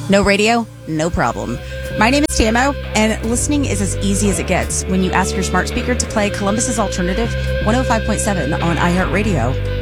No radio? No problem. My name is Tamo, and listening is as easy as it gets when you ask your smart speaker to play Columbus's Alternative 105.7 on iHeartRadio.